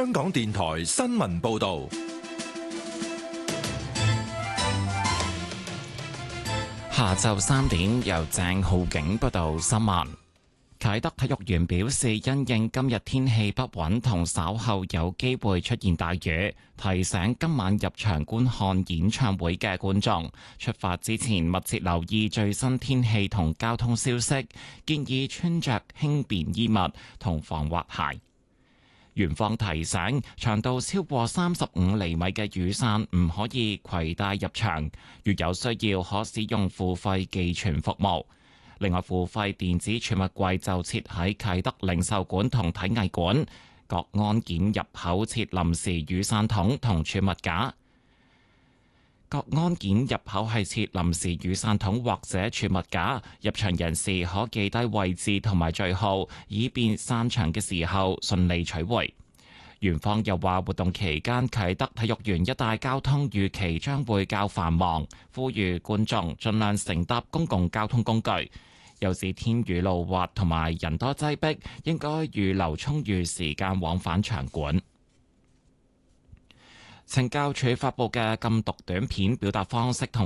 香港電台新聞報道。 下晝3點，由鄭浩景報道新聞。啟德體育園表示，因應今日天氣不穩同稍後有機會出現大雨，提醒今晚入場觀看演唱會嘅觀眾，出發之前密切留意最新天氣同交通消息，建議穿着輕便衣物同防滑鞋。園方提醒，長度超過35厘米嘅雨傘唔可以攜帶入場，如有需要可使用付費寄存服務。另外，付費電子儲物櫃就設喺啟德零售館同體藝館，各安檢入口設臨時雨傘筒同儲物架。各安檢入口係設臨時雨傘筒或者儲物架，入場人士可記低位置同埋序號，以便散場嘅時候順利取回。園方又話，活動期間啟德體育園一帶交通預期將會較繁忙，呼籲觀眾盡量乘搭公共交通工具。又指天雨路滑同埋人多擠迫，應該預留充裕時間往返場館。懲教署發布嘅禁毒短片表達方式同